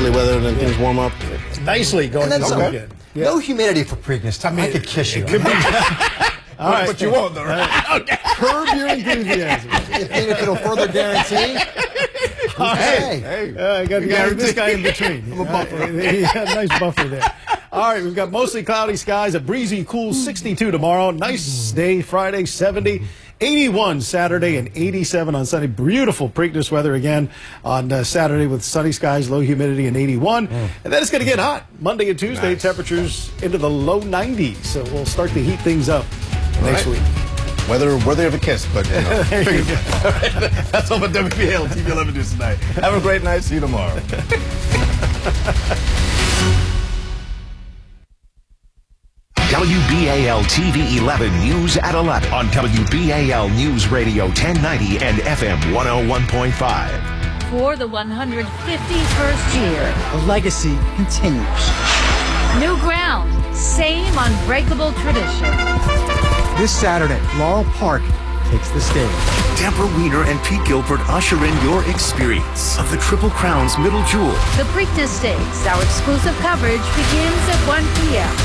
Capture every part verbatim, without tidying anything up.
chilly weather and then things warm up. Nicely going And this then weekend. yeah. No humidity for Preakness. I, mean, I could kiss you. It could be. All right. But you won't, though, right? Okay. Curb your enthusiasm. You think if it'll further guarantee? All right. Hey. Hey. Uh, I got the guy, this guy in between. I'm a buffer. Yeah, nice buffer there. All right, we've got mostly cloudy skies, a breezy, cool sixty-two tomorrow. Nice day Friday, seventy. eighty-one Saturday and eighty-seven on Sunday. Beautiful Preakness weather again on uh, Saturday with sunny skies, low humidity, and eighty-one. Mm. And then it's going to get hot. Monday and Tuesday, nice. Temperatures into the low nineties. So we'll start to heat things up All next right. week. Weather worthy of a kiss, but you know. That's all for W B A L T V eleven News tonight. Have a great night. See you tomorrow. W B A L T V eleven News at eleven on W B A L News Radio ten ninety and F M one oh one point five. For the one hundred fifty-first year, the legacy continues. New ground, same unbreakable tradition. This Saturday, Laurel Park takes the stage. Deborah Wiener and Pete Gilbert usher in your experience of the Triple Crown's Middle Jewel. The Preakness Stakes, our exclusive coverage begins at one p m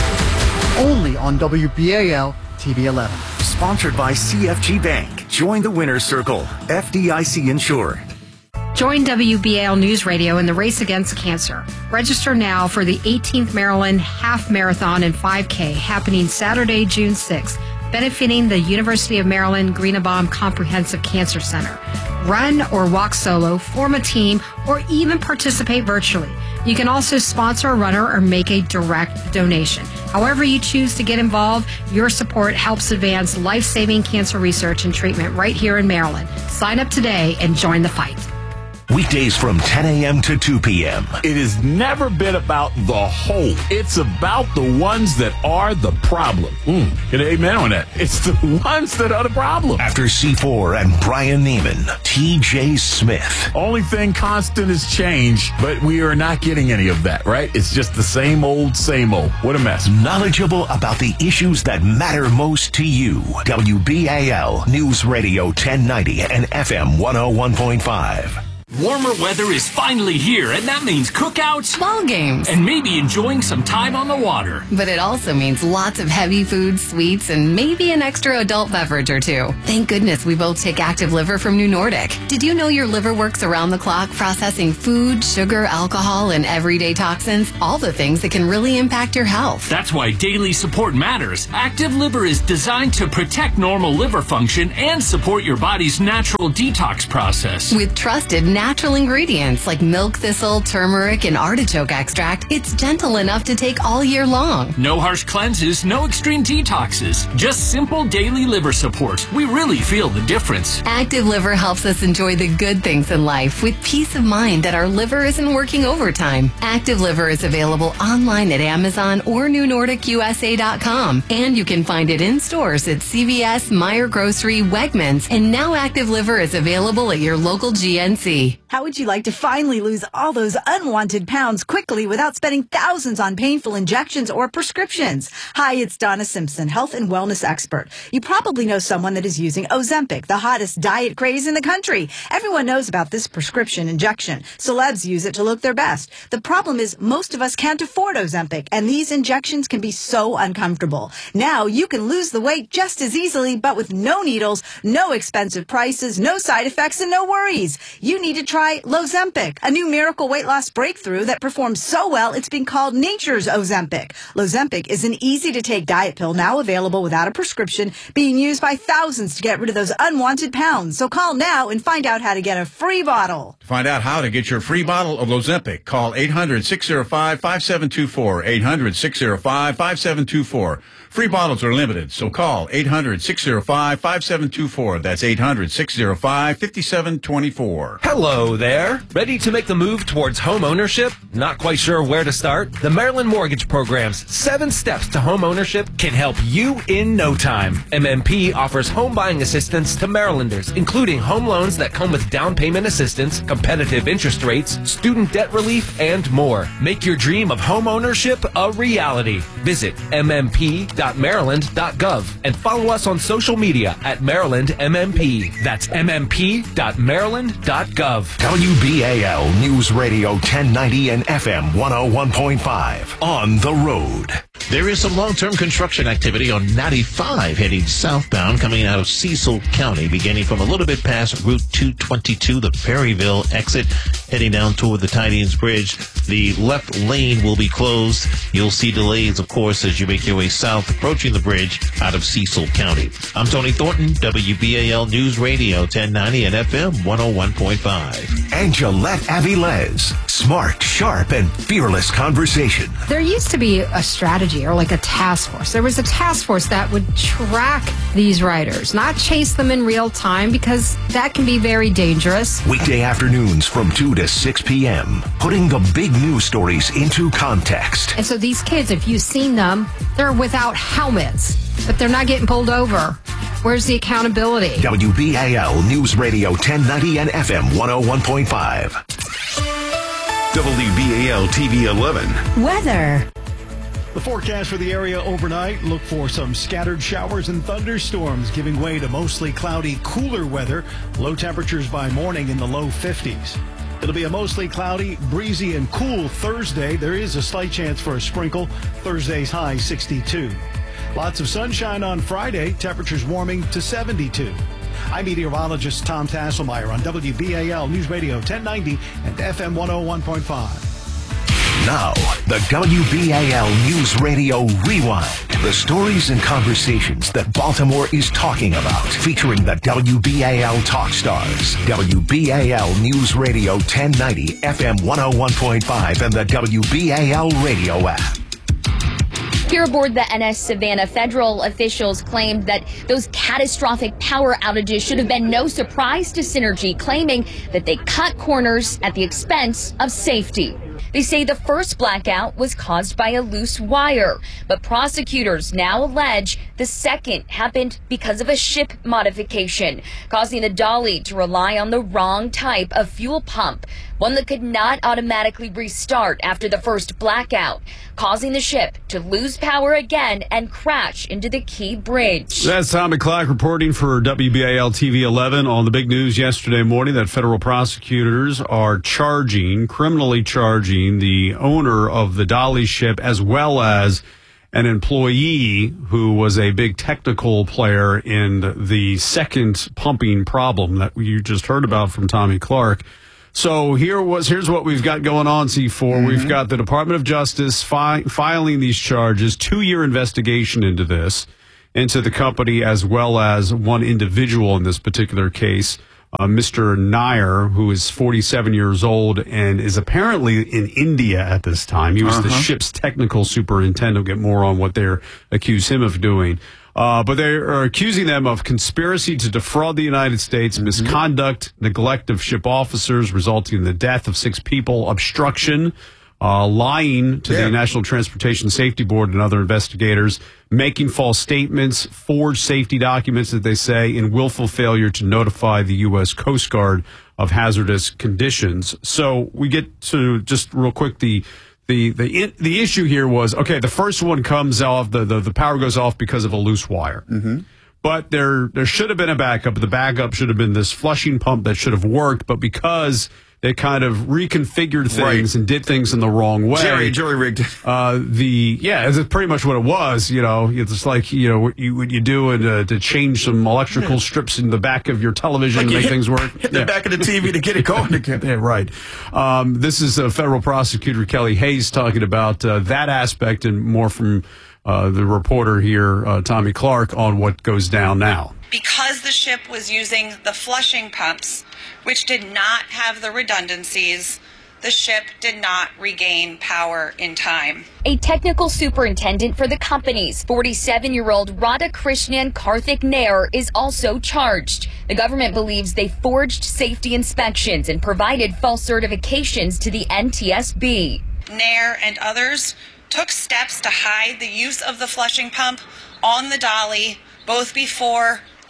Only on W B A L T V eleven. Sponsored by C F G Bank. Join the winner's circle. F D I C insured. Join W B A L News Radio in the race against cancer. Register now for the eighteenth Maryland Half Marathon and five K happening Saturday, June sixth, benefiting the University of Maryland Greenebaum Comprehensive Cancer Center. Run or walk solo, form a team, or even participate virtually. You can also sponsor a runner or make a direct donation. However you choose to get involved, your support helps advance life-saving cancer research and treatment right here in Maryland. Sign up today and join the fight. Weekdays from ten a m to two p m It has never been about the whole. It's about the ones that are the problem. Mm. Get an amen on that. It's the ones that are the problem. After C four and Brian Neiman, T J Smith. Only thing constant is change, but we are not getting any of that, right? It's just the same old, same old. What a mess. Knowledgeable about the issues that matter most to you. W B A L News Radio ten ninety and F M one oh one point five. Warmer weather is finally here, and that means cookouts, ball games, and maybe enjoying some time on the water. But it also means lots of heavy foods, sweets, and maybe an extra adult beverage or two. Thank goodness we both take Active Liver from New Nordic. Did you know your liver works around the clock processing food, sugar, alcohol, and everyday toxins? All the things that can really impact your health. That's why daily support matters. Active Liver is designed to protect normal liver function and support your body's natural detox process. With trusted natural Natural ingredients like milk thistle, turmeric, and artichoke extract, it's gentle enough to take all year long. No harsh cleanses, no extreme detoxes, just simple daily liver support. We really feel the difference. Active Liver helps us enjoy the good things in life with peace of mind that our liver isn't working overtime. Active Liver is available online at Amazon or new nordic U S A dot com, and you can find it in stores at C V S, Meijer Grocery, Wegmans, and now Active Liver is available at your local G N C. How would you like to finally lose all those unwanted pounds quickly without spending thousands on painful injections or prescriptions? Hi, it's Donna Simpson, health and wellness expert. You probably know someone that is using Ozempic, the hottest diet craze in the country. Everyone knows about this prescription injection. Celebs use it to look their best. The problem is most of us can't afford Ozempic, and these injections can be so uncomfortable. Now you can lose the weight just as easily, but with no needles, no expensive prices, no side effects, and no worries. You need to try Lozempic, a new miracle weight loss breakthrough that performs so well it's been called nature's Ozempic. Lozempic is an easy-to-take diet pill now available without a prescription, being used by thousands to get rid of those unwanted pounds. So call now and find out how to get a free bottle. To find out how to get your free bottle of Lozempic, call eight hundred, six oh five, five seven two four, eight hundred, six oh five, five seven two four. Free bottles are limited, so call eight hundred, six oh five, five seven two four. That's eight hundred, six oh five, five seven two four. Hello there. Ready to make the move towards home ownership? Not quite sure where to start? The Maryland Mortgage Program's seven steps to home ownership can help you in no time. M M P offers home buying assistance to Marylanders, including home loans that come with down payment assistance, competitive interest rates, student debt relief, and more. Make your dream of home ownership a reality. Visit m m p dot maryland dot gov and follow us on social media at Maryland M M P. That's m m p dot maryland dot gov. W B A L News Radio ten ninety and F M one oh one point five. On the road. There is some long-term construction activity on ninety-five heading southbound coming out of Cecil County, beginning from a little bit past Route two twenty-two, the Perryville exit, heading down toward the Tidings Bridge. The left lane will be closed. You'll see delays, of course, as you make your way south, approaching the bridge out of Cecil County. I'm Tony Thornton, W B A L News Radio ten ninety and F M one oh one point five. And Gillette Avilés. Smart, sharp, and fearless conversation. There used to be a strategy or like a task force. There was a task force that would track these riders, not chase them in real time, because that can be very dangerous. Weekday afternoons from two to six p.m. Putting the big news stories into context. And so these kids, if you've seen them, they're without helmets, but they're not getting pulled over. Where's the accountability? W B A L News Radio ten ninety and F M one oh one point five. W B A L T V eleven. Weather. The forecast for the area overnight, look for some scattered showers and thunderstorms, giving way to mostly cloudy, cooler weather. Low temperatures by morning in the low fifties. It'll be a mostly cloudy, breezy, and cool Thursday. There is a slight chance for a sprinkle. Thursday's high sixty-two. Lots of sunshine on Friday, temperatures warming to seventy-two. I'm meteorologist Tom Tasselmeyer on W B A L News Radio ten ninety and F M one oh one point five. Now, the W B A L News Radio Rewind. The stories and conversations that Baltimore is talking about. Featuring the W B A L Talk Stars. W B A L News Radio ten ninety, F M one oh one point five, and the W B A L radio app. Here aboard the N S Savannah, federal officials claimed that those catastrophic power outages should have been no surprise to Synergy, claiming that they cut corners at the expense of safety. They say the first blackout was caused by a loose wire, but prosecutors now allege the second happened because of a ship modification, causing the dolly to rely on the wrong type of fuel pump, one that could not automatically restart after the first blackout, causing the ship to lose power again and crash into the Key Bridge. That's Tommy Clark reporting for W B A L T V eleven on the big news yesterday morning that federal prosecutors are charging, criminally charging the owner of the dolly ship as well as an employee who was a big technical player in the second pumping problem that you just heard about from Tommy Clark. So here was here's what we've got going on, C four. Mm-hmm. We've got the Department of Justice fi- filing these charges, two-year investigation into this, into the company as well as one individual in this particular case, uh, Mister Nair, who is forty-seven years old and is apparently in India at this time. He was uh-huh. the ship's technical superintendent. We'll get more on what they're accused him of doing. Uh, but they are accusing them of conspiracy to defraud the United States, mm-hmm. misconduct, neglect of ship officers, resulting in the death of six people, obstruction, uh, lying to yeah. the National Transportation Safety Board and other investigators, making false statements, forged safety documents that they say, and willful failure to notify the U S Coast Guard of hazardous conditions. So we get to just real quick the The the the issue here was, okay, the first one comes off, the, the, the power goes off because of a loose wire. Mm-hmm. But there there should have been a backup. The backup should have been this flushing pump that should have worked, but because they kind of reconfigured things right. and did things in the wrong way. Jerry, Jerry rigged. Uh, the yeah, it's pretty much what it was. You know, it's like you know what you what you do and, uh, to change some electrical strips in the back of your television like to make hit, things work. Hit the yeah. back of the T V to get it going again. Yeah, right. Um, this is uh, federal prosecutor Kelly Hayes talking about uh, that aspect and more from uh, the reporter here, uh, Tommy Clark, on what goes down now. Because the ship was using the flushing pumps, which did not have the redundancies, the ship did not regain power in time. A technical superintendent for the company's forty-seven-year-old Radhakrishnan Karthik Nair is also charged. The government believes they forged safety inspections and provided false certifications to the N T S B. Nair and others took steps to hide the use of the flushing pump on the dolly both before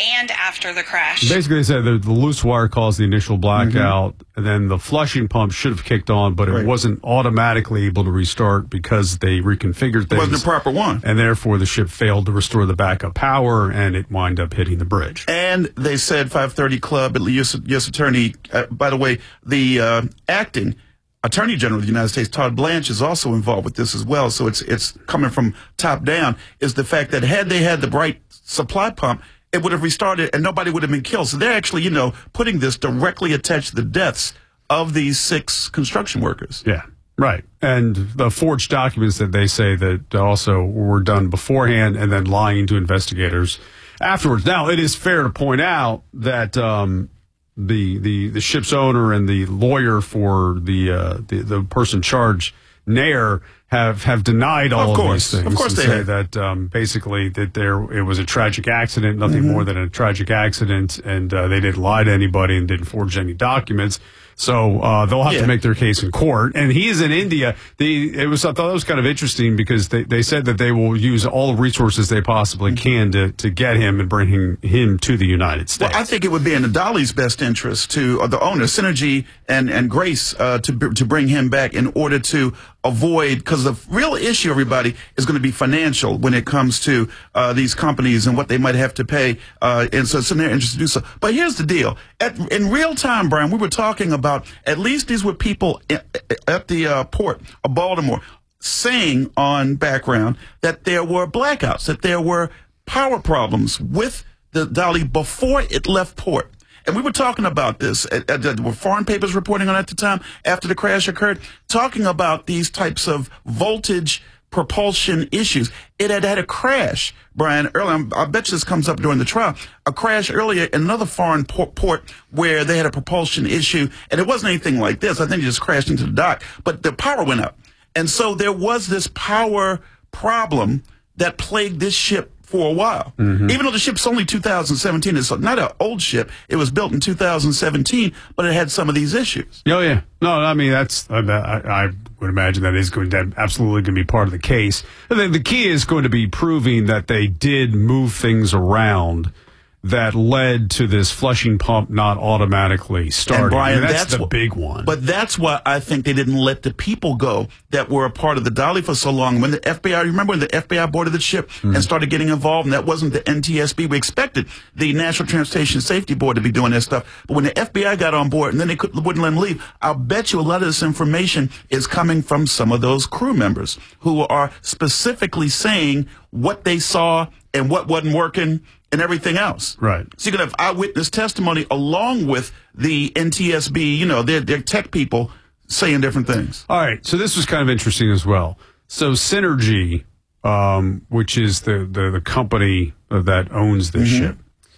and after the crash. Basically, they said the, the loose wire caused the initial blackout, mm-hmm. and then the flushing pump should have kicked on, but it right. wasn't automatically able to restart because they reconfigured things. It wasn't the proper one. And therefore, the ship failed to restore the backup power, and it wound up hitting the bridge. And they said five thirty Club, U S, U S Attorney, uh, by the way, the uh, acting Attorney General of the United States, Todd Blanche, is also involved with this as well. So it's it's coming from top down, is the fact that had they had the right supply pump, it would have restarted and nobody would have been killed. So they're actually, you know, putting this directly attached to the deaths of these six construction workers. Yeah, right. And the forged documents that they say that also were done beforehand and then lying to investigators afterwards. Now, it is fair to point out that um, the, the the ship's owner and the lawyer for the uh, the, the person charged, Nair, have have denied all of, of course. these things. Of course, and they say have. that um, basically that there it was a tragic accident, nothing Mm-hmm. more than a tragic accident, and uh, they didn't lie to anybody and didn't forge any documents. So uh, they'll have Yeah. to make their case in court. And he is in India. The it was I thought it was kind of interesting because they, they said that they will use all the resources they possibly can to to get him and bring him, him to the United States. Well, I think it would be in the Dolly's best interest to uh, the owner, Synergy and and Grace, uh, to br- to bring him back in order to avoid, because the real issue, everybody, is going to be financial when it comes to uh, these companies and what they might have to pay, uh, and so it's in their interest to do so. But here's the deal: at, in real time, Brian, we were talking about at least these were people at, at the uh, port of Baltimore saying on background that there were blackouts, that there were power problems with the Dolly before it left port. And we were talking about this. Uh, uh, there were foreign papers reporting on it at the time after the crash occurred, talking about these types of voltage propulsion issues. It had had a crash, Brian, earlier. I bet you this comes up during the trial. A crash earlier in another foreign port, port where they had a propulsion issue, and it wasn't anything like this. I think it just crashed into the dock, but the power went up. And so there was this power problem that plagued this ship for a while. Mm-hmm. Even though the ship's only two thousand seventeen, it's not an old ship. It was built in two thousand seventeen, but it had some of these issues. Oh, yeah. No, I mean, that's, I, I would imagine that is going to absolutely going to be part of the case. And then the key is going to be proving that they did move things around that led to this flushing pump not automatically starting. And Brian, I mean, that's, that's the what, big one. But that's why I think they didn't let the people go that were a part of the Dolly for so long. When the F B I, remember when the F B I boarded the ship mm. and started getting involved, and that wasn't the N T S B. We expected the National Transportation Safety Board to be doing that stuff. But when the F B I got on board and then they could, wouldn't let them leave, I'll bet you a lot of this information is coming from some of those crew members who are specifically saying what they saw and what wasn't working and everything else. Right. So you're going to have eyewitness testimony along with the N T S B, you know, their, their tech people saying different things. All right. So this was kind of interesting as well. So Synergy, um, which is the, the, the company that owns this mm-hmm. ship,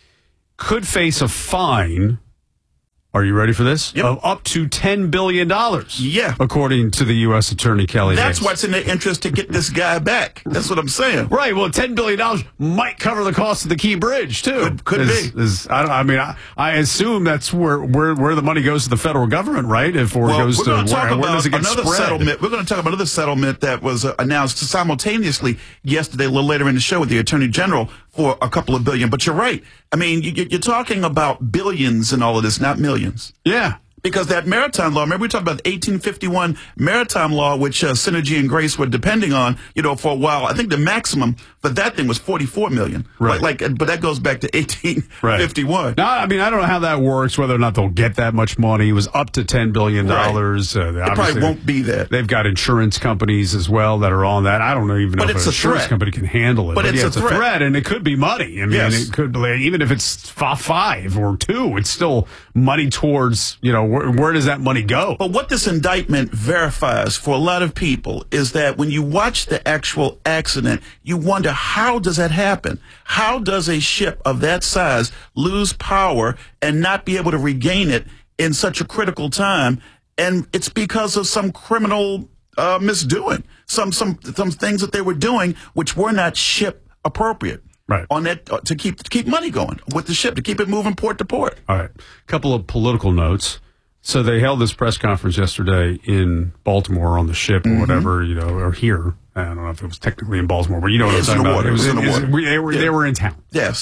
could face a fine. Are you ready for this? Yep. Of up to ten billion dollars. Yeah. According to the U S Attorney Kelly That's Hayes. what's in their interest to get this guy back. That's what I'm saying. Right. Well, ten billion dollars might cover the cost of the Key Bridge, too. Could, could is, be. Is, I, don't, I mean, I, I assume that's where, where where the money goes to the federal government, right? If or well, goes we're to going to talk where, where about does it get another spread? settlement. We're going to talk about another settlement that was uh, announced simultaneously yesterday, a little later in the show, with the Attorney General for a couple of billion. But you're right. I mean, you, you're talking about billions in all of this, not millions. Yeah. Because that maritime law, remember we talked about the eighteen fifty-one maritime law, which uh, Synergy and Grace were depending on, you know, for a while. I think the maximum for that thing was forty-four million. Right. Like, like but that goes back to eighteen fifty-one. Right. No, I mean, I don't know how that works, whether or not they'll get that much money. It was up to ten billion dollars. Right. Uh, it probably won't be that. They've got insurance companies as well that are on that. I don't know even know but if it's an a insurance threat. company can handle it. But, but it's, yeah, a, it's threat. a threat, and it could be money. I mean, yes. it could be, even if it's five or two, it's still money towards, you know, where, where does that money go? But what this indictment verifies for a lot of people is that when you watch the actual accident, you wonder, how does that happen? How does a ship of that size lose power and not be able to regain it in such a critical time? And it's because of some criminal uh, misdoing, some some some things that they were doing which were not ship appropriate. Right. On that uh, to keep to keep money going with the ship, to keep it moving port to port. All right. A couple of political notes. So they held this press conference yesterday in Baltimore on the ship or mm-hmm. whatever, you know, or here. I don't know if it was technically in Baltimore, but you know what it's I'm talking in the about. water. It was, it was in the water. We, they, were, yeah. they were in town. Yes.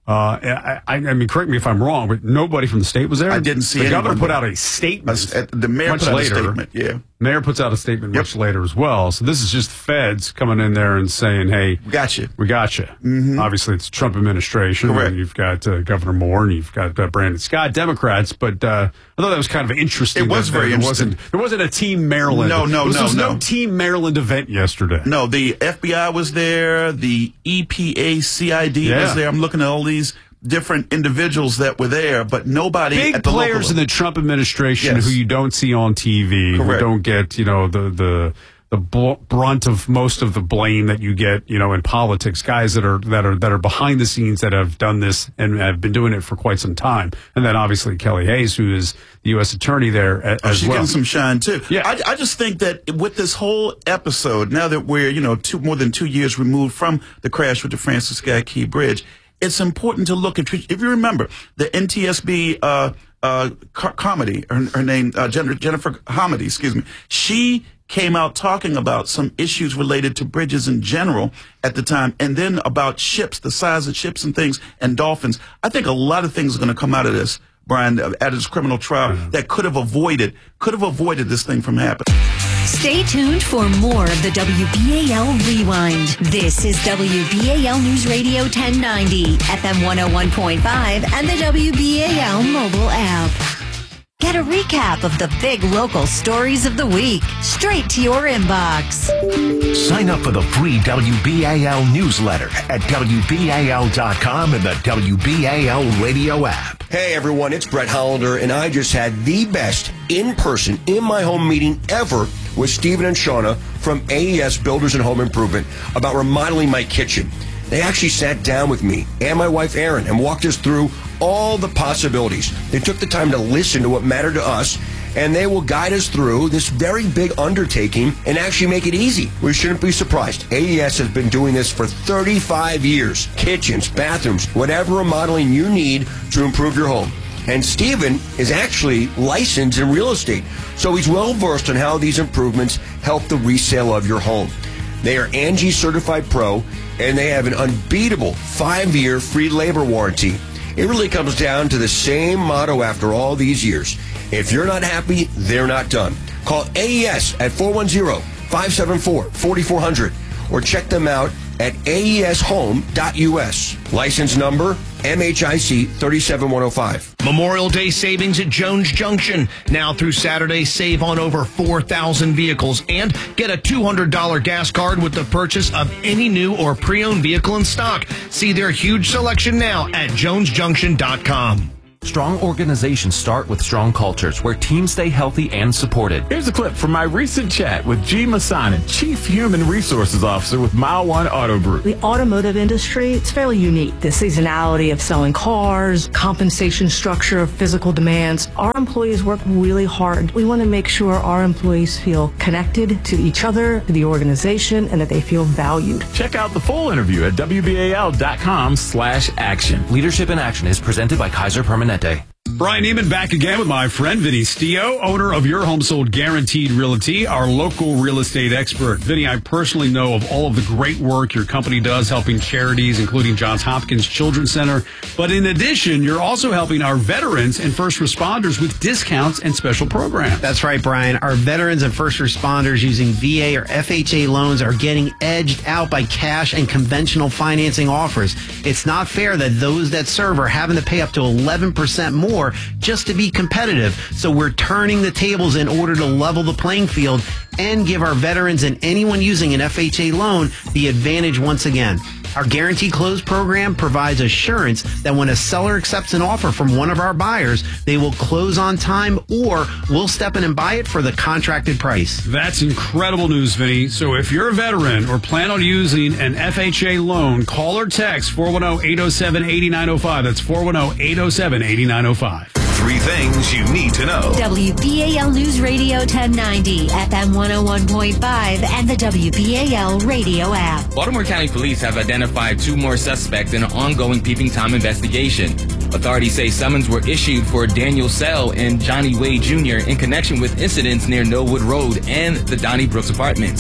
Uh, I, I, I mean, correct me if I'm wrong, but nobody from the state was there. I didn't see the anyone governor put there. out a statement. Uh, the mayor much put out later. a statement. Yeah, mayor puts out a statement Yep. much later as well. So this is just feds coming in there and saying, "Hey, we got you. We got you." Mm-hmm. Obviously, it's Trump administration. Correct. And you've got uh, Governor Moore and you've got uh, Brandon Scott, Democrats. But uh, I thought that was kind of interesting. It was that very there interesting. Wasn't, there wasn't a Team Maryland. No, no, This no, was no. no. Team Maryland event yesterday. No, the F B I was there. The E P A C I D Yeah. was there. I'm looking at all these different individuals that were there, but nobody Big at the players local in the Trump administration Yes. who you don't see on T V, who Correct. don't get, you know, the the the bl- brunt of most of the blame that you get, you know, in politics. Guys that are that are that are behind the scenes that have done this and have been doing it for quite some time. And then obviously Kelly Hayes, who is the U S attorney there a- Oh, as she's well. getting some shine too. Yeah. I, I just think that with this whole episode, now that we're you know two more than two years removed from the crash with the Francis Scott Key Bridge, it's important to look at. If you remember the N T S B uh, uh, co- comedy, her, her name uh, Jennifer, Jennifer Hamady, excuse me. She came out talking about some issues related to bridges in general at the time, and then about ships, the size of ships and things, and dolphins. I think a lot of things are going to come out of this, Brian, out of this criminal trial that could have avoided could have avoided this thing from happening. Stay tuned for more of the W B A L Rewind. This is W B A L News Radio ten ninety, F M one oh one point five, and the W B A L mobile app. Get a recap of the big local stories of the week straight to your inbox. Sign up for the free W B A L newsletter at W B A L dot com and the W B A L radio app. Hey everyone, it's Brett Hollander, and I just had the best in-person, in my home meeting ever with Stephen and Shauna from A E S Builders and Home Improvement about remodeling my kitchen. They actually sat down with me and my wife Erin and walked us through all the possibilities. They took the time to listen to what mattered to us, and they will guide us through this very big undertaking and actually make it easy. We shouldn't be surprised. A E S has been doing this for thirty-five years. Kitchens, bathrooms, whatever remodeling you need to improve your home. And Stephen is actually licensed in real estate, so he's well versed on how these improvements help the resale of your home. They are Angie Certified Pro, and they have an unbeatable five-year free labor warranty. It really comes down to the same motto after all these years. If you're not happy, they're not done. Call A E S at four one zero, five seven four, four four zero zero or check them out at A E S home dot U S. License number M H I C three seven one zero five. Memorial Day savings at Jones Junction. Now through Saturday, save on over four thousand vehicles and get a two hundred dollars gas card with the purchase of any new or pre-owned vehicle in stock. See their huge selection now at jones junction dot com. Strong organizations start with strong cultures where teams stay healthy and supported. Here's a clip from my recent chat with G. Massanin, Chief Human Resources Officer with Mile One Auto Group. The automotive industry, it's fairly unique. The seasonality of selling cars, compensation structure, physical demands. Our employees work really hard. We want to make sure our employees feel connected to each other, to the organization, and that they feel valued. Check out the full interview at W B A L dot com slash action. Leadership in Action is presented by Kaiser Permanente. Brian Neiman back again with my friend Vinny Stio, owner of Your Home Sold Guaranteed Realty, our local real estate expert. Vinny, I personally know of all of the great work your company does helping charities, including Johns Hopkins Children's Center. But in addition, you're also helping our veterans and first responders with discounts and special programs. That's right, Brian. Our veterans and first responders using V A or F H A loans are getting edged out by cash and conventional financing offers. It's not fair that those that serve are having to pay up to eleven percent more just to be competitive. So we're turning the tables in order to level the playing field and give our veterans and anyone using an F H A loan the advantage once again. Our Guaranteed Close program provides assurance that when a seller accepts an offer from one of our buyers, they will close on time or we'll step in and buy it for the contracted price. That's incredible news, Vinny. So if you're a veteran or plan on using an F H A loan, call or text four one zero, eight zero seven, eight nine zero five. That's four one zero, eight zero seven, eight nine zero five. Three things you need to know. W B A L News Radio ten ninety, F M one oh one point five, and the W B A L radio app. Baltimore County Police have identified two more suspects in an ongoing peeping Tom investigation. Authorities say summons were issued for Daniel Sell and Johnny Wade Junior in connection with incidents near Millwood Road and the Donnie Brooks apartments.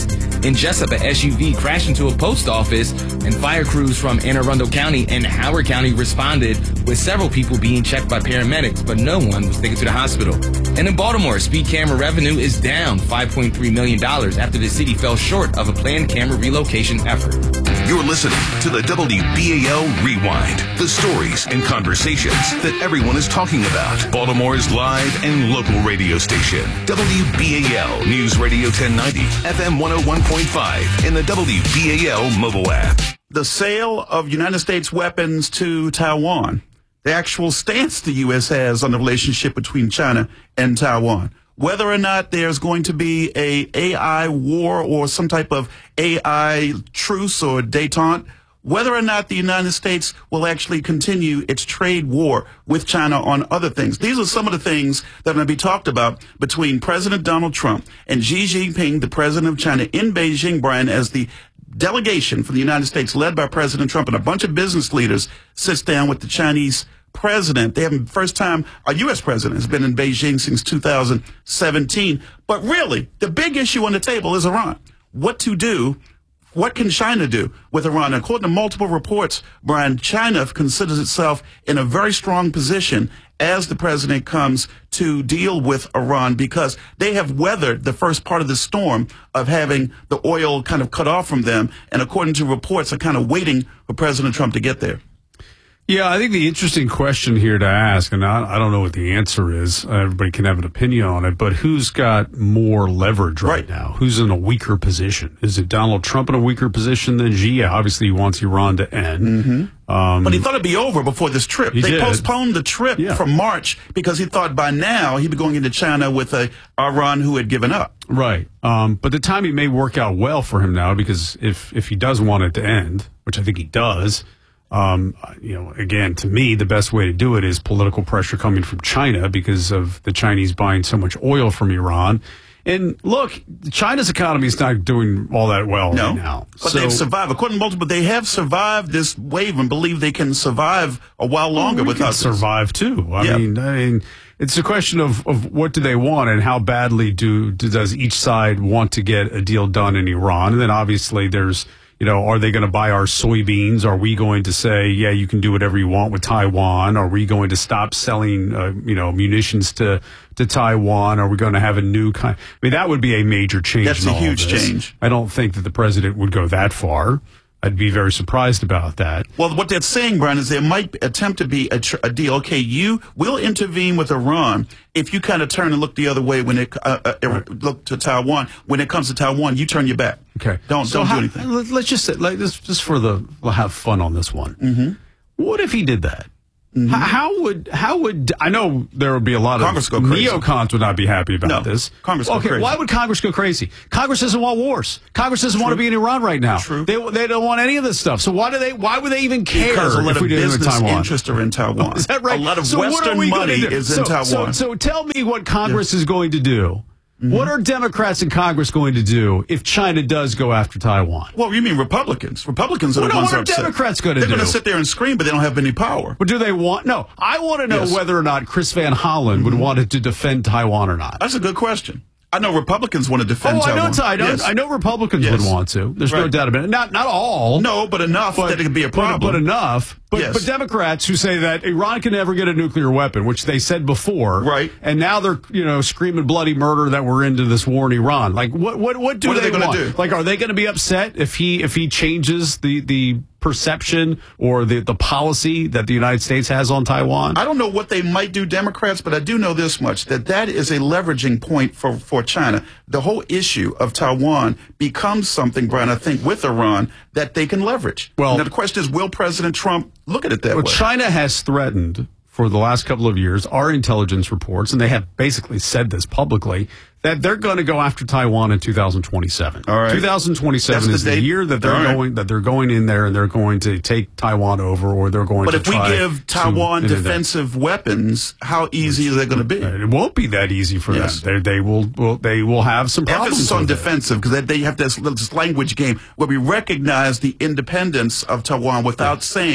In Jessup, a S U V crashed into a post office, and fire crews from Anne Arundel County and Howard County responded, with several people being checked by paramedics, but no one was taken to the hospital. And in Baltimore, speed camera revenue is down five point three million dollars after the city fell short of a planned camera relocation effort. You're listening to the W B A L Rewind, the stories and conversations that everyone is talking about. Baltimore's live and local radio station, W B A L News Radio ten ninety, F M one oh one point five, and the W B A L mobile app. The sale of United States weapons to Taiwan, the actual stance the U S has on the relationship between China and Taiwan, whether or not there's going to be a AI war or some type of A I truce or détente, whether or not the United States will actually continue its trade war with China on other things. These are some of the things that are going to be talked about between President Donald Trump and Xi Jinping, the president of China, in Beijing, Brian, as the delegation from the United States led by President Trump and a bunch of business leaders sits down with the Chinese president. They haven't, first time a U S president has been in Beijing since two thousand seventeen. But really, the big issue on the table is Iran. What to do? What can China do with Iran? According to multiple reports, Brian, China considers itself in a very strong position as the president comes to deal with Iran because they have weathered the first part of the storm of having the oil kind of cut off from them. And according to reports, are kind of waiting for President Trump to get there. Yeah, I think the interesting question here to ask, and I, I don't know what the answer is, uh, everybody can have an opinion on it, but who's got more leverage right, right now? Who's in a weaker position? Is it Donald Trump in a weaker position than Xi? Yeah, obviously he wants Iran to end. Mm-hmm. Um, but he thought it'd be over before this trip. They did. postponed the trip yeah. from March because he thought by now he'd be going into China with a Iran who had given up. Right. Um, but the timing may work out well for him now because if, if he does want it to end, which I think he does, Um, you know, again, to me, the best way to do it is political pressure coming from China because of the Chinese buying so much oil from Iran. And look, China's economy is not doing all that well no, right now. But so, they've survived. According to multiple, they have survived this wave and believe they can survive a while longer well, we without can survive too. I yeah. mean, I mean, it's a question of, of what do they want and how badly do, do does each side want to get a deal done in Iran. And then obviously there's, you know, are they going to buy our soybeans? Are we going to say, yeah, you can do whatever you want with Taiwan? Are we going to stop selling, uh, you know, munitions to, to Taiwan? Are we going to have a new kind? I mean, that would be a major change. That's in a all huge of this. change. I don't think that the president would go that far. I'd be very surprised about that. Well, what they're saying, Brian, is there might attempt to be a, tr- a deal. Okay, you will intervene with Iran if you kind of turn and look the other way when it uh, uh, right. look to Taiwan. When it comes to Taiwan, you turn your back. Okay, don't so don't how, do anything. Let's just say, like this, just for the we'll have fun on this one. Mm-hmm. What if he did that? Mm-hmm. How, how would how would I know there would be a lot Congress of go crazy. neocons would not be happy about no, this. Congress go okay, crazy. why would Congress go crazy? Congress doesn't want wars. Congress doesn't True. want to be in Iran right now. True. They they don't want any of this stuff. So why do they? Why would they even care? Because a lot if we of did business in Taiwan? interests are in Taiwan. Is that right? A lot of so Western money is so, in Taiwan. So, so tell me what Congress yes. is going to do. Mm-hmm. What are Democrats in Congress going to do if China does go after Taiwan? Well, you mean Republicans? Republicans are well, the no, ones what are upset. Democrats going to do? They're going to sit there and scream, but they don't have any power. But do they want? No, I want to know yes. whether or not Chris Van Hollen mm-hmm. would want it to defend Taiwan or not. That's a good question. I know Republicans want to defend oh, Taiwan. I know, I know, yes. I know Republicans yes. would want to. There's right. no doubt about it. Not not all. No, but enough but, that it could be a problem. But, but enough. But, yes. but Democrats who say that Iran can never get a nuclear weapon, which they said before, right? And now they're you know screaming bloody murder that we're into this war in Iran. Like what what what do what they, are they want? Do? Like are they going to be upset if he if he changes the the perception or the the policy that the United States has on Taiwan? I don't know what they might do, Democrats, but I do know this much, that that is a leveraging point for, for China. The whole issue of Taiwan becomes something, Brian, I think, with Iran that they can leverage. Well, now the question is, will President Trump look at it that well, way? China has threatened for the last couple of years, our intelligence reports, and they have basically said this publicly, that they're going to go after Taiwan in two thousand twenty-seven. All right. twenty twenty-seven That's is the, the year that they're right. going that they're going in there and they're going to take Taiwan over, or they're going but to if we try give Taiwan to, defensive weapons, how easy is that going to be? It won't be that easy for yes. them. They, they will, will they will have some problems. Emphasis on with defensive, because they have this, this language game where we recognize the independence of Taiwan without yeah. saying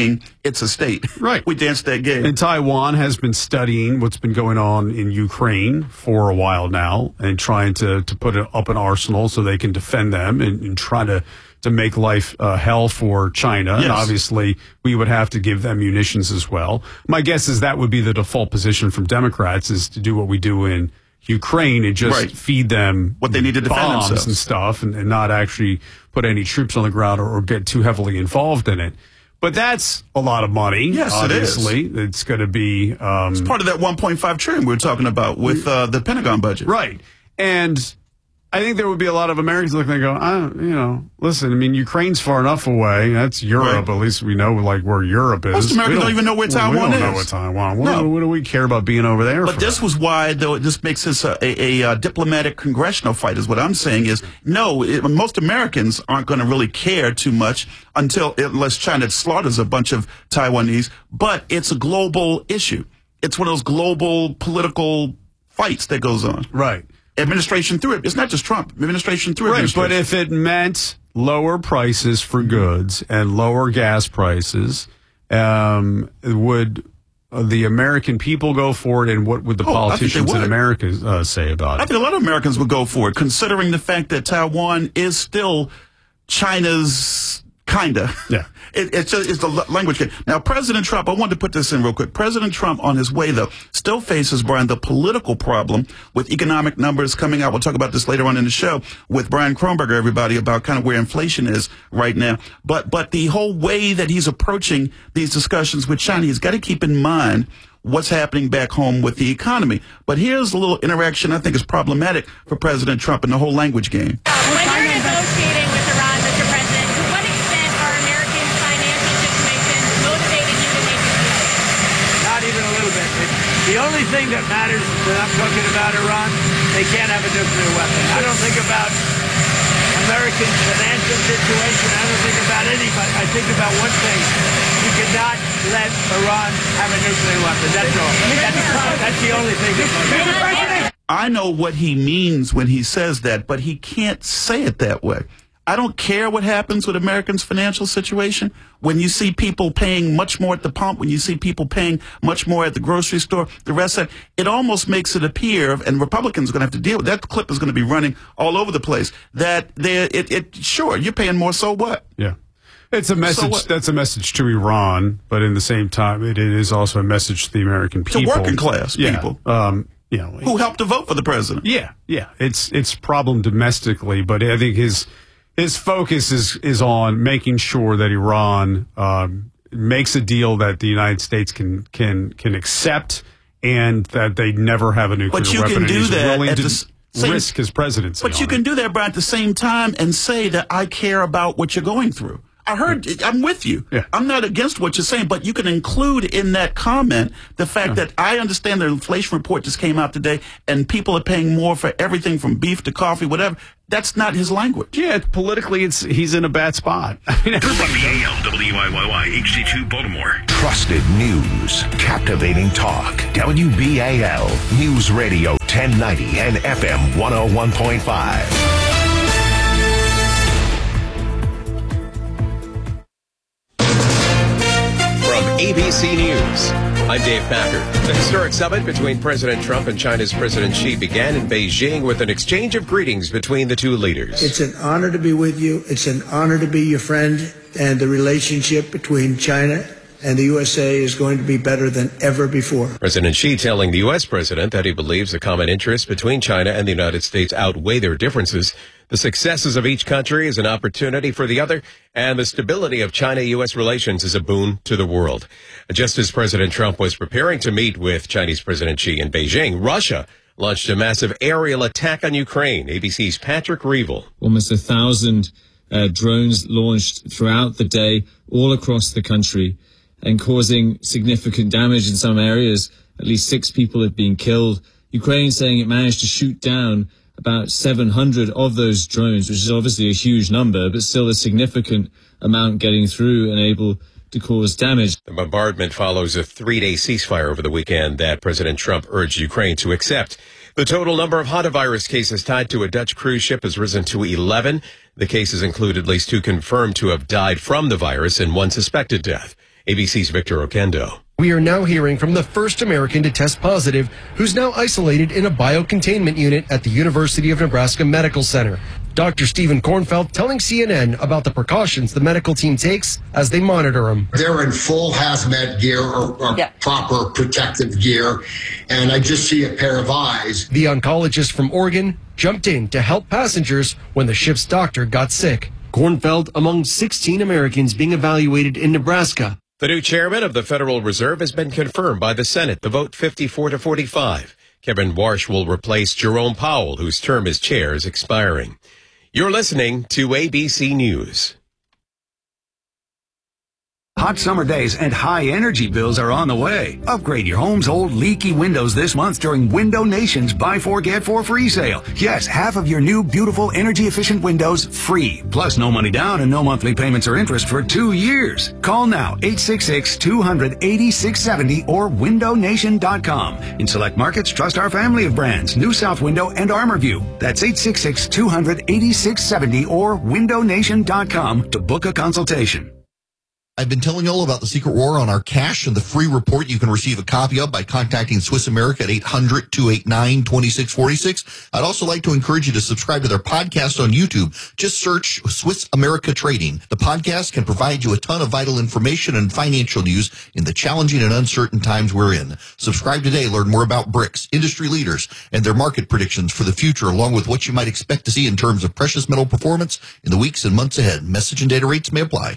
it's a state. Right. We danced that game. And Taiwan has been studying what's been going on in Ukraine for a while now and trying to, to put up an arsenal so they can defend them and, and try to, to make life uh, hell for China. Yes. And obviously, we would have to give them munitions as well. My guess is that would be the default position from Democrats, is to do what we do in Ukraine and just Right. feed them What they need to defend bombs themselves. and stuff and, and not actually put any troops on the ground or, or get too heavily involved in it. But that's a lot of money. Yes, it is. obviously. It's going to be um, It's part of that one point five trillion we were talking about with uh, the Pentagon budget. right. And I think there would be a lot of Americans looking and go, I don't, you know, listen, I mean, Ukraine's far enough away. That's Europe. At least we know like where Europe is. Most Americans We don't even know where Taiwan we don't is. know what Taiwan. What, No. do, what do we care about being over there But for? this was why, though, this makes this a, a, a, uh diplomatic congressional fight, is what I'm saying is, no, it, most Americans aren't going to really care too much until, unless China slaughters a bunch of Taiwanese, but it's a global issue. It's one of those global political fights that goes on. Right. Administration through it. It's not just Trump. Administration through Right, administration. but if it meant lower prices for goods and lower gas prices, um, would uh, the American people go for it, and what would the Oh, I think they politicians in would. America uh, say about I it? think a lot of Americans would go for it, considering the fact that Taiwan is still China's kinda. Yeah. It, it's, a, it's the l- language game. Now, President Trump, I wanted to put this in real quick. President Trump, on his way, though, still faces, Brian, the political problem with economic numbers coming out. We'll talk about this later on in the show with Brian Kronberger, everybody, about kind of where inflation is right now. But, but the whole way that he's approaching these discussions with China, he's got to keep in mind what's happening back home with the economy. But here's a little interaction I think is problematic for President Trump and the whole language game. When you're negotiating with Iran, Mister President, to what extent are Americans' financial situations motivating you to make a deal? Not even a little bit. The only thing that matters when I'm talking about Iran, they can't have a nuclear weapon. I don't think about American financial situation. I don't think about anybody. I think about one thing. We cannot let Iran have a nuclear weapon. That's all. That's, that's the only thing that I know what he means when he says that, but he can't say it that way. I don't care what happens with Americans' financial situation. When you see people paying much more at the pump, when you see people paying much more at the grocery store, the rest of it, it almost makes it appear, and Republicans are going to have to deal with that. Clip is going to be running all over the place, that they're, it, it, sure, you're paying more, so what? Yeah. It's a message. what? That's a message to Iran, but in the same time, it is also a message to the American To people, working class Yeah. people. Um, you know, Who helped to vote for the president. Yeah, yeah. It's it's a problem domestically, but I think his his focus is is on making sure that Iran um, makes a deal that the United States can can can accept, and that they never have a nuclear But you weapon. can and do he's that willing at to the s- same- risk his presidency. But you on can it. do that, Brian, at the same time and say that I care about what you're going through. I heard, I'm with you. Yeah. I'm not against what you're saying, but you can include in that comment the fact that I understand the inflation report just came out today and people are paying more for everything from beef to coffee, whatever. That's not his language. Yeah, politically, it's he's in a bad spot. I mean, everybody W B A L, W I Y Y, H D two Baltimore. Trusted news, captivating talk. W B A L News Radio ten ninety and F M one oh one point five. From A B C News, I'm Dave Packer. The historic summit between President Trump and China's President Xi began in Beijing with an exchange of greetings between the two leaders. It's an honor to be with you. It's an honor to be your friend. And the relationship between China and the U S A is going to be better than ever before. President Xi telling the U S president that he believes the common interests between China and the United States outweigh their differences. The successes of each country is an opportunity for the other, and the stability of China-U S relations is a boon to the world. Just as President Trump was preparing to meet with Chinese President Xi in Beijing, Russia launched a massive aerial attack on Ukraine. A B C's Patrick Reevell. Almost a thousand uh, drones launched throughout the day, all across the country, and causing significant damage in some areas. At least six people have been killed. Ukraine saying it managed to shoot down about seven hundred of those drones, which is obviously a huge number, but still a significant amount getting through and able to cause damage. The bombardment follows a three-day ceasefire over the weekend that President Trump urged Ukraine to accept. The total number of hantavirus cases tied to a Dutch cruise ship has risen to eleven. The cases include at least two confirmed to have died from the virus and one suspected death. A B C's Victor Oquendo. We are now hearing from the first American to test positive, who's now isolated in a biocontainment unit at the University of Nebraska Medical Center. Doctor Stephen Kornfeld telling C N N about the precautions the medical team takes as they monitor him. They're in full hazmat gear or, or yeah. proper protective gear, and I just see a pair of eyes. The oncologist from Oregon jumped in to help passengers when the ship's doctor got sick. Kornfeld among sixteen Americans being evaluated in Nebraska. The new chairman of the Federal Reserve has been confirmed by the Senate. The vote fifty-four to forty-five. Kevin Warsh will replace Jerome Powell, whose term as chair is expiring. You're listening to A B C News. Hot summer days and high energy bills are on the way. Upgrade your home's old leaky windows this month during Window Nation's Buy Four Get Four free sale. Yes, half of your new beautiful energy efficient windows free. Plus no money down and no monthly payments or interest for two years. Call now eight six six, two hundred, eighty-six seventy or window nation dot com. In select markets, trust our family of brands, New South Window and ArmorView. That's eight six six, two hundred, eighty-six seventy or window nation dot com to book a consultation. I've been telling you all about the Secret War on our cash and the free report you can receive a copy of by contacting Swiss America at eight hundred, two eight nine, two six four six. I'd also like to encourage you to subscribe to their podcast on YouTube. Just search Swiss America Trading. The podcast can provide you a ton of vital information and financial news in the challenging and uncertain times we're in. Subscribe today. Learn more about BRICS, industry leaders, and their market predictions for the future, along with what you might expect to see in terms of precious metal performance in the weeks and months ahead. Message and data rates may apply.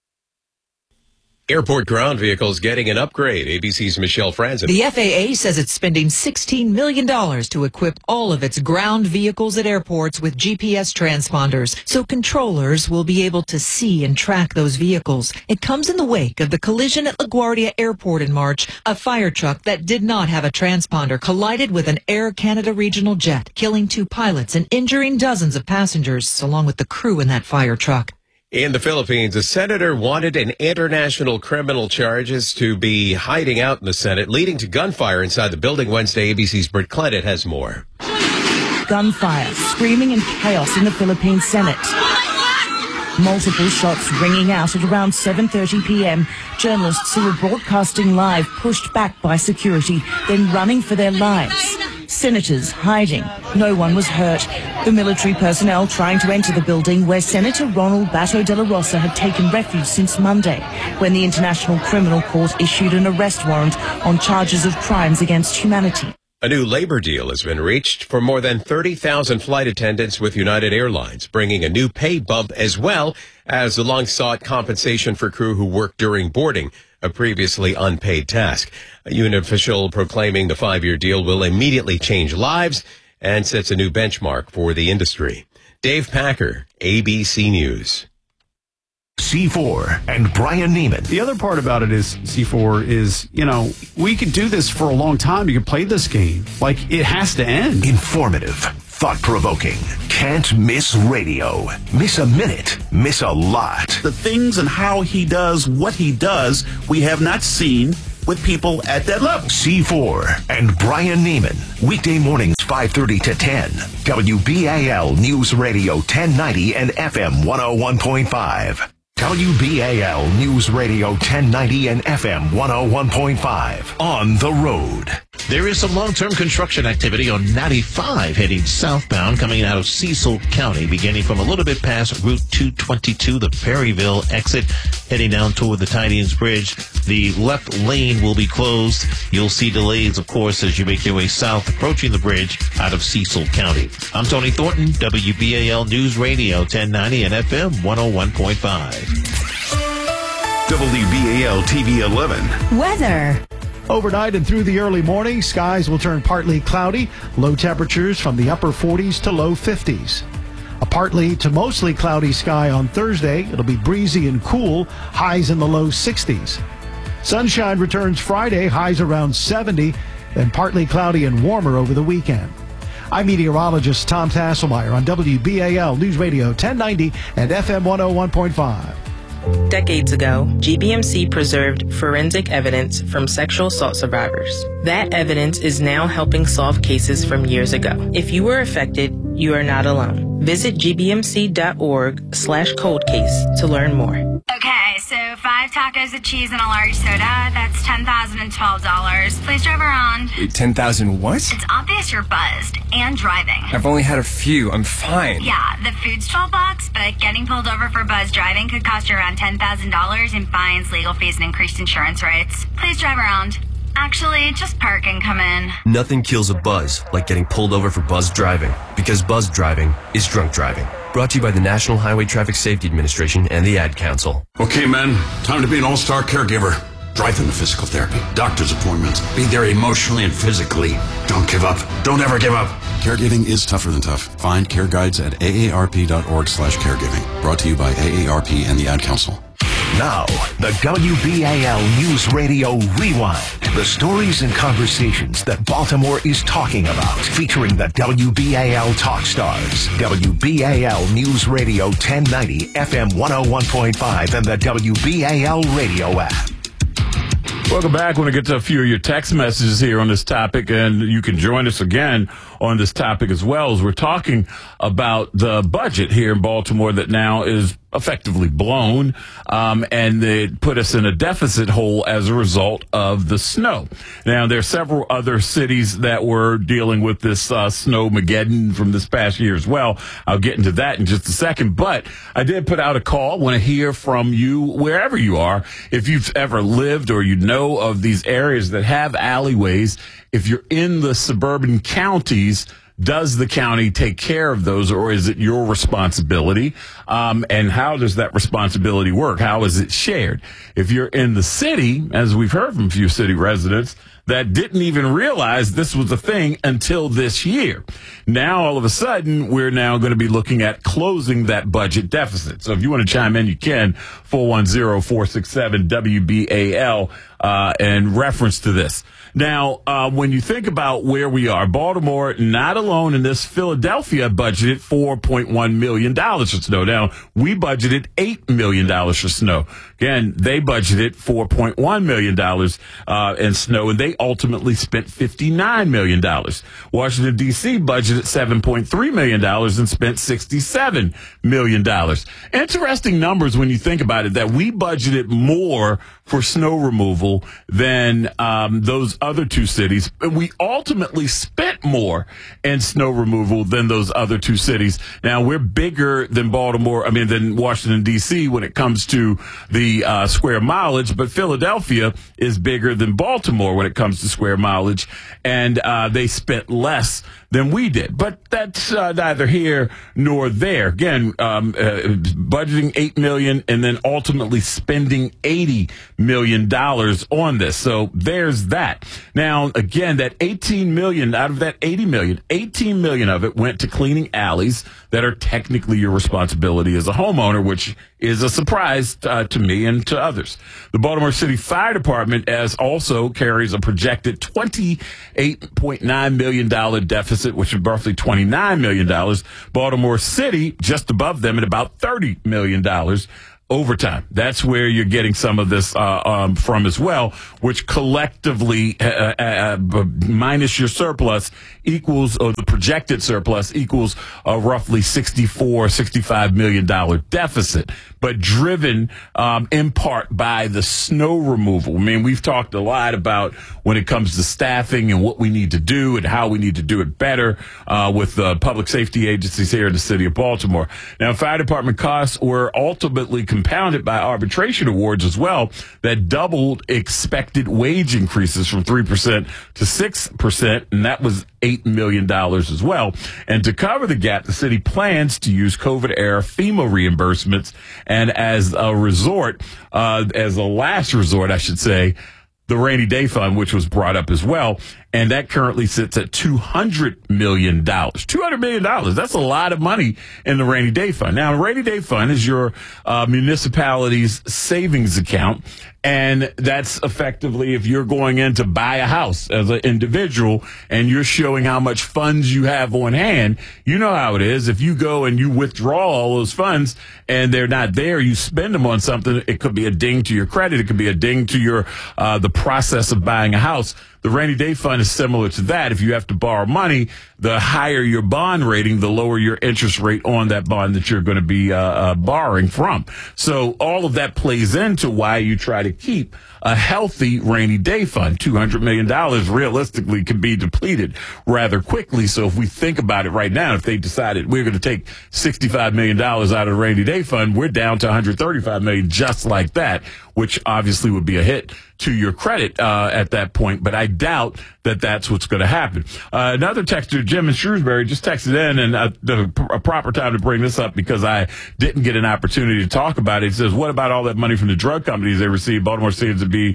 Airport ground vehicles getting an upgrade. A B C's Michelle Franzen. The F A A says it's spending sixteen million dollars to equip all of its ground vehicles at airports with G P S transponders, so controllers will be able to see and track those vehicles. It comes in the wake of the collision at LaGuardia Airport in March. A fire truck that did not have a transponder collided with an Air Canada regional jet, killing two pilots and injuring dozens of passengers, along with the crew in that fire truck. In the Philippines, a senator wanted in international criminal charges to be hiding out in the Senate, leading to gunfire inside the building Wednesday. A B C's Britt Clennett has more. Gunfire, screaming and chaos in the Philippine Senate. Multiple shots ringing out at around seven thirty p.m. Journalists who were broadcasting live pushed back by security, then running for their lives. Senators hiding. No one was hurt. The military personnel trying to enter the building where Senator Ronald Bato de la Rosa had taken refuge since Monday, when the International Criminal Court issued an arrest warrant on charges of crimes against humanity. A new labor deal has been reached for more than thirty thousand flight attendants with United Airlines, bringing a new pay bump as well as the long-sought compensation for crew who work during boarding, a previously unpaid task. A union official proclaiming the five-year deal will immediately change lives and sets a new benchmark for the industry. Dave Packer, A B C News. C four and Brian Neiman. The other part about it is, C four is, you know, we could do this for a long time. You could play this game. Like, it has to end. Informative, thought-provoking, can't miss radio. Miss a minute, miss a lot. The things and how he does what he does, we have not seen with people at that level. C four and Brian Neiman. Weekday mornings five thirty to ten. W B A L News Radio ten ninety and F M one oh one point five. W B A L News Radio ten ninety and F M one oh one point five. On the road. There is some long-term construction activity on ninety-five heading southbound coming out of Cecil County, beginning from a little bit past Route two twenty-two, the Perryville exit, heading down toward the Tidings Bridge. The left lane will be closed. You'll see delays, of course, as you make your way south, approaching the bridge out of Cecil County. I'm Tony Thornton, W B A L News Radio ten ninety and F M one oh one point five. W B A L T V eleven. Weather. Overnight and through the early morning, skies will turn partly cloudy. Low temperatures from the upper forties to low fifties. A partly to mostly cloudy sky on Thursday. It'll be breezy and cool, highs in the low sixties. Sunshine returns Friday, highs around seventy, then partly cloudy and warmer over the weekend. I'm meteorologist Tom Tasselmeyer on W B A L News Radio ten ninety and F M one oh one point five. Decades ago, G B M C preserved forensic evidence from sexual assault survivors. That evidence is now helping solve cases from years ago. If you were affected, you are not alone. Visit gbmc.org slash cold case to learn more. Okay, so five five tacos of cheese and a large soda. That's ten thousand twelve dollars. Please drive around. Wait, ten thousand what? It's obvious you're buzzed and driving. I've only had a few. I'm fine. Yeah, the food's twelve bucks, but getting pulled over for buzz driving could cost you around ten thousand dollars in fines, legal fees, and increased insurance rates. Please drive around. Actually, just park and come in. Nothing kills a buzz like getting pulled over for buzz driving, because buzz driving is drunk driving. Brought to you by the National Highway Traffic Safety Administration and the Ad Council. Okay, men, time to be an all-star caregiver. Drive them to physical therapy, doctor's appointments, be there emotionally and physically. Don't give up. Don't ever give up. Caregiving is tougher than tough. Find care guides at aarp.org slash caregiving. Brought to you by A A R P and the Ad Council. Now, the W B A L News Radio Rewind. The stories and conversations that Baltimore is talking about. Featuring the W B A L Talk Stars. W B A L News Radio ten ninety, F M one oh one point five, and the W B A L radio app. Welcome back. I want to get to a few of your text messages here on this topic, and you can join us again on this topic as well, as we're talking about the budget here in Baltimore that now is effectively blown, um, and it put us in a deficit hole as a result of the snow. Now, there are several other cities that were dealing with this uh, snowmageddon from this past year as well. I'll get into that in just a second, but I did put out a call. I want to hear from you wherever you are. If you've ever lived or you know of these areas that have alleyways, if you're in the suburban counties, does the county take care of those, or is it your responsibility? Um, and how does that responsibility work? How is it shared? If you're in the city, as we've heard from a few city residents, that didn't even realize this was a thing until this year. Now, all of a sudden, we're now going to be looking at closing that budget deficit. So if you want to chime in, you can, four one zero, four six seven, W B A L, uh, in reference to this. Now, uh, when you think about where we are, Baltimore, not alone in this, Philadelphia budgeted four point one million dollars for snow. Now, we budgeted eight million dollars for snow. Again, they budgeted four point one million dollars uh, in snow, and they ultimately spent fifty-nine million dollars. Washington, D C budgeted seven point three million dollars and spent sixty-seven million dollars. Interesting numbers when you think about it, that we budgeted more for snow removal than um, those other two cities. We ultimately spent more in snow removal than those other two cities. Now, we're bigger than Baltimore, I mean, than Washington, D C when it comes to the uh, square mileage, but Philadelphia is bigger than Baltimore when it comes to square mileage, and uh, they spent less than we did. But that's uh, neither here nor there. Again, um, uh, budgeting eight million dollars and then ultimately spending eighty million dollars on this. So there's that. Now, again, that eighteen million dollars out of that eighty million dollars, eighteen million dollars of it went to cleaning alleys that are technically your responsibility as a homeowner, which is a surprise uh, to me and to others. The Baltimore City Fire Department as also carries a projected twenty-eight point nine million dollars deficit, which is roughly twenty-nine million dollars. Baltimore City just above them at about thirty million dollars. Overtime. That's where you're getting some of this uh, um, from as well, which collectively, uh, uh, minus your surplus, equals, or the projected surplus, equals a roughly sixty-four, sixty-five million dollars deficit, but driven um, in part by the snow removal. I mean, we've talked a lot about when it comes to staffing and what we need to do and how we need to do it better uh, with the public safety agencies here in the city of Baltimore. Now, fire department costs were ultimately compounded by arbitration awards as well that doubled expected wage increases from three percent to six percent, and that was eight million dollars as well. And to cover the gap, the city plans to use COVID-era FEMA reimbursements, and as a resort, uh, as a last resort, I should say, the rainy day fund, which was brought up as well, and that currently sits at two hundred million dollars. two hundred million dollars. That's a lot of money in the rainy day fund. Now, the rainy day fund is your uh, municipality's savings account, and that's effectively if you're going in to buy a house as an individual and you're showing how much funds you have on hand. You know how it is. If you go and you withdraw all those funds and they're not there, you spend them on something. It could be a ding to your credit. It could be a ding to your uh, the process of buying a house. the rainy day fund is similar to that. If you have to borrow money, the higher your bond rating, the lower your interest rate on that bond that you're going to be uh, uh, borrowing from. So all of that plays into why you try to keep a healthy rainy day fund. two hundred million dollars realistically can be depleted rather quickly. So if we think about it right now, if they decided we're going to take sixty-five million dollars out of the rainy day fund, we're down to one hundred thirty-five million dollars just like that, which obviously would be a hit to your credit uh, at that point. But I doubt that that's what's going to happen. Uh, another texter, Jim in Shrewsbury, just texted in, and uh, the a proper time to bring this up because I didn't get an opportunity to talk about it. He says, what about all that money from the drug companies they received? Baltimore seems to be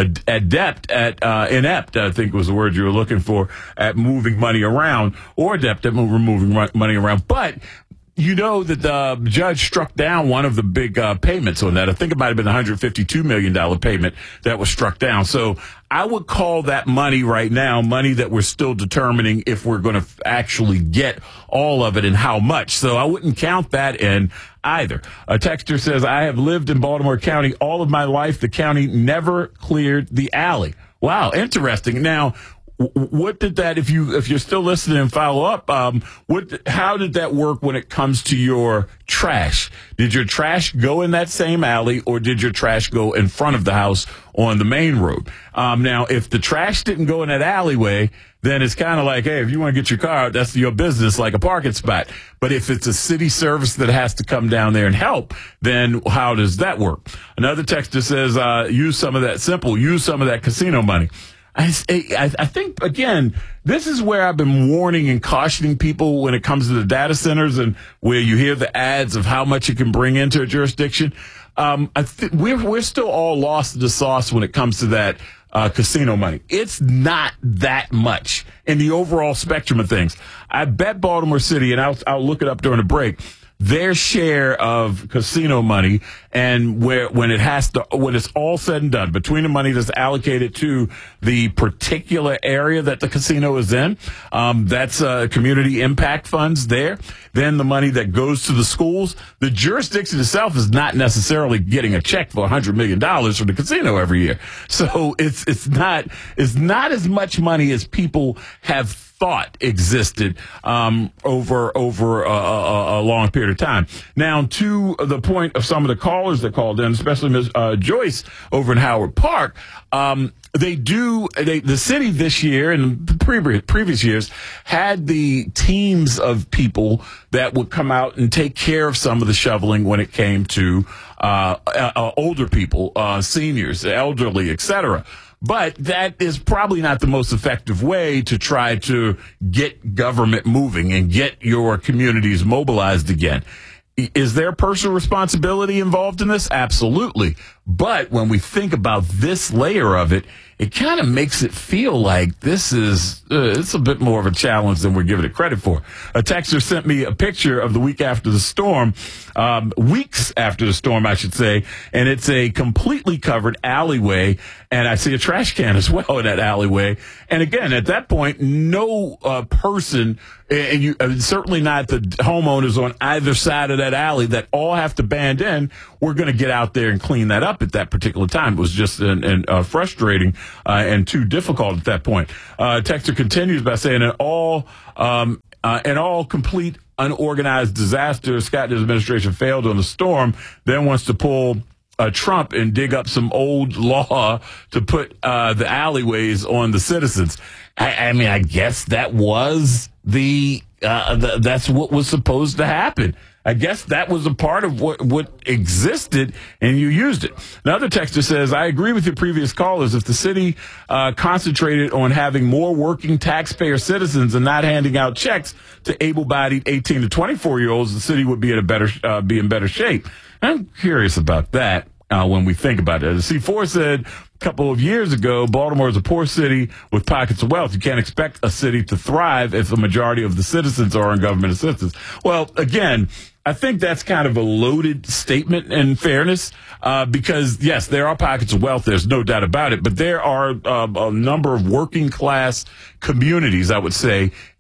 adept at, uh, inept, I think was the word you were looking for, at moving money around, or adept at moving money around. But you know that the judge struck down one of the big uh, payments on that. I think it might have been the one hundred fifty-two million dollars payment that was struck down. So I would call that money right now money that we're still determining if we're going to f- actually get all of it and how much. So I wouldn't count that in either. A texter says, I have lived in Baltimore County all of my life. The county never cleared the alley. Wow, interesting. Now, what did that, if you, if you're still listening and follow up, um, what, how did that work when it comes to your trash? Did your trash go in that same alley, or did your trash go in front of the house on the main road? Um, now, if the trash didn't go in that alleyway, then it's kind of like, hey, if you want to get your car out, that's your business, like a parking spot. But if it's a city service that has to come down there and help, then how does that work? Another texter says, uh, use some of that simple, use some of that casino money. I, I, I think, again, this is where I've been warning and cautioning people when it comes to the data centers and where you hear the ads of how much you can bring into a jurisdiction. Um, I th- we're, we're still all lost in the sauce when it comes to that uh, casino money. It's not that much in the overall spectrum of things. I bet Baltimore City, and I'll, I'll look it up during the break, their share of casino money, and where when it has to, when it's all said and done, between the money that's allocated to the particular area that the casino is in, um, that's uh, community impact funds there. Then the money that goes to the schools, the jurisdiction itself is not necessarily getting a check for a hundred million dollars from the casino every year. So it's it's not it's not as much money as people have thought existed um, over over a, a, a long period of time. Now, to the point of some of the callers that called in, especially Miz Uh, Joyce over in Howard Park, um, they do they, the city this year and previous previous years had the teams of people that would come out and take care of some of the shoveling when it came to uh, uh, older people, uh, seniors, elderly, et cetera. But that is probably not the most effective way to try to get government moving and get your communities mobilized again. Is there personal responsibility involved in this? Absolutely. But when we think about this layer of it, it kind of makes it feel like this is, uh, it's a bit more of a challenge than we're giving it credit for. A texter sent me a picture of the week after the storm, um, weeks after the storm, I should say, and it's a completely covered alleyway, and I see a trash can as well in that alleyway. And again, at that point, no uh, person, and you uh, certainly not the homeowners on either side of that alley that all have to band in, we're going to get out there and clean that up at that particular time. It was just an, an, uh, frustrating uh, and too difficult at that point. Uh, texter continues by saying, an all, um, uh, an all complete unorganized disaster, Scott and his administration failed on the storm, then wants to pull uh, Trump and dig up some old law to put uh, the alleyways on the citizens. I, I mean, I guess that was the, uh, the, that's what was supposed to happen. I guess that was a part of what, what existed, and you used it. Another texter says, I agree with your previous callers. If the city uh, concentrated on having more working taxpayer citizens and not handing out checks to able-bodied eighteen to twenty-four-year-olds, the city would be in a better uh, be in better shape. I'm curious about that uh, when we think about it. C four said a couple of years ago, Baltimore is a poor city with pockets of wealth. You can't expect a city to thrive if the majority of the citizens are on government assistance. Well, again, I think that's kind of a loaded statement in fairness, uh, because, yes, there are pockets of wealth. There's no doubt about it. But there are uh, a number of working class communities, I would say,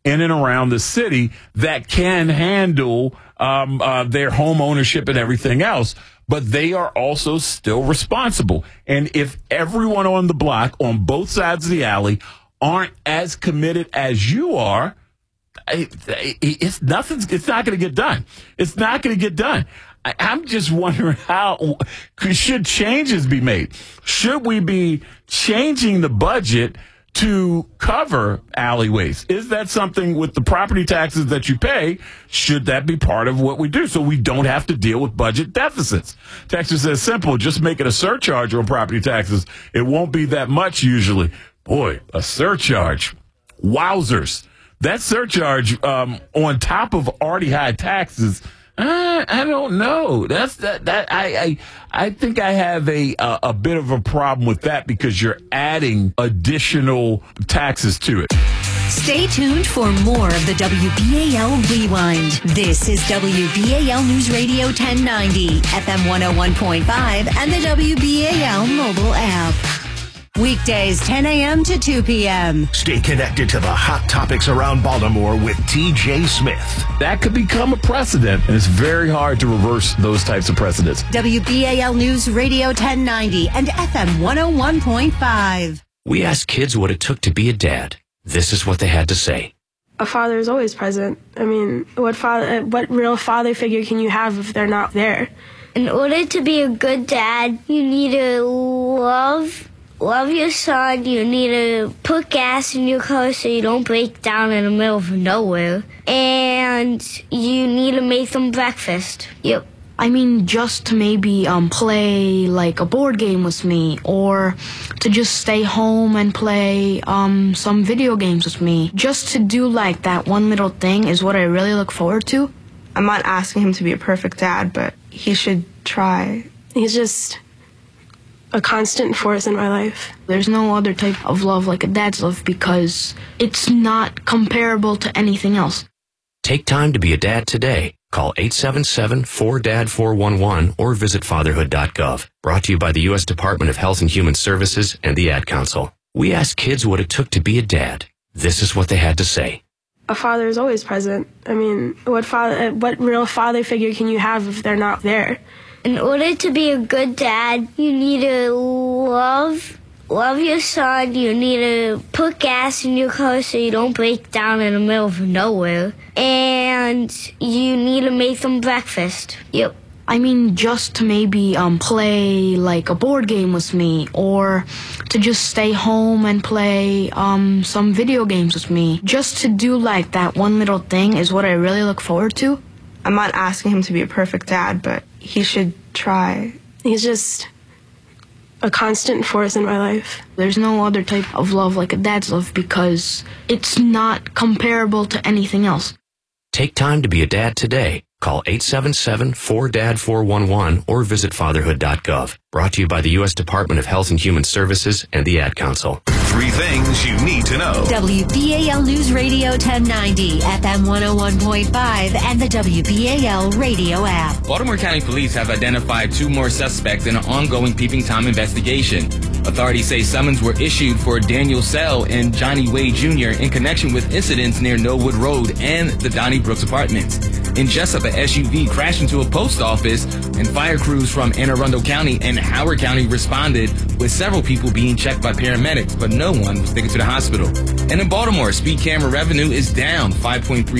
in and around the city that can handle um, uh, their home ownership and everything else. But they are also still responsible. And if everyone on the block, on both sides of the alley, aren't as committed as you are, it's nothing's. It's not going to get done. It's not going to get done. I, I'm just wondering how should changes be made? Should we be changing the budget to cover alleyways? Is that something with the property taxes that you pay? Should that be part of what we do so we don't have to deal with budget deficits? Texas says simple, just make it a surcharge on property taxes. It won't be that much usually. Boy, a surcharge. Wowzers. That surcharge um, on top of already high taxes, uh, I don't know. That's that. That I, I I think I have a, a a bit of a problem with that because you're adding additional taxes to it. Stay tuned for more of the W B A L Rewind. This is W B A L News Radio ten ninety, F M one oh one point five, and the W B A L mobile app. Weekdays ten a.m. to two p.m. Stay connected to the hot topics around Baltimore with T J Smith. That could become a precedent, and it's very hard to reverse those types of precedents. W B A L News Radio ten ninety and F M one oh one point five. We asked kids what it took to be a dad. This is what they had to say. A father is always present. I mean, what father, what real father figure can you have if they're not there? In order to be a good dad, you need to love... Love your son. You need to put gas in your car so you don't break down in the middle of nowhere. And you need to make them breakfast. Yep. I mean, just to maybe um, play like a board game with me, or to just stay home and play um, some video games with me. Just to do like that one little thing is what I really look forward to. I'm not asking him to be a perfect dad, but he should try. He's just a constant force in my life. There's no other type of love like a dad's love because it's not comparable to anything else. Take time to be a dad today. Call eight seven seven, four D A D, four one one or visit fatherhood dot gov. Brought to you by the U S Department of Health and Human Services and the Ad Council. We asked kids what it took to be a dad. This is what they had to say. A father is always present. I mean, what father, what real father figure can you have if they're not there? In order to be a good dad, you need to love, love your son. You need to put gas in your car so you don't break down in the middle of nowhere. And you need to make them breakfast. Yep. I mean, just to maybe um, play like a board game with me, or to just stay home and play um, some video games with me. Just to do like that one little thing is what I really look forward to. I'm not asking him to be a perfect dad, but he should try. He's just a constant force in my life. There's no other type of love like a dad's love because it's not comparable to anything else. Take time to be a dad today. Call eight seven seven, four D A D, four one one or visit fatherhood dot gov. Brought to you by the U S Department of Health and Human Services and the Ad Council. Three things you need to know. W B A L News Radio ten ninety, F M one oh one point five, and the W B A L radio app. Baltimore County Police have identified two more suspects in an ongoing Peeping Tom investigation. Authorities say summons were issued for Daniel Sell and Johnny Wade Junior in connection with incidents near Norwood Road and the Donnie Brooks Apartments. In Jessup, a S U V crashed into a post office, and fire crews from Anne Arundel County and Howard County responded, with several people being checked by paramedics, but no one was taken to the hospital. And in Baltimore, speed camera revenue is down five point three